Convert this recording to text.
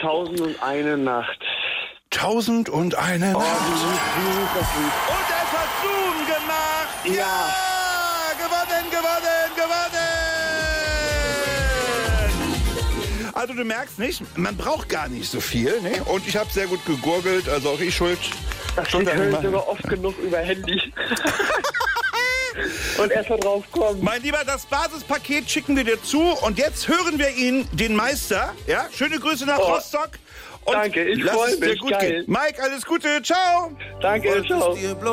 1001 Nacht. 1001 Nacht. Oh, wie das Lied. Und es hat Zoom gemacht. Ja. Gewonnen. Also du merkst nicht, man braucht gar nicht so viel. Ne? Und ich habe sehr gut gegurgelt, also auch ich schuld. Das Lied höre ich sogar oft genug über Handy. Und erst mal drauf kommen. Mein Lieber, das Basispaket schicken wir dir zu. Und jetzt hören wir ihn, den Meister. Ja, schöne Grüße nach Rostock. Und danke, ich freue mich. Dir gut gehen. Mike, alles Gute. Ciao. Danke, ciao.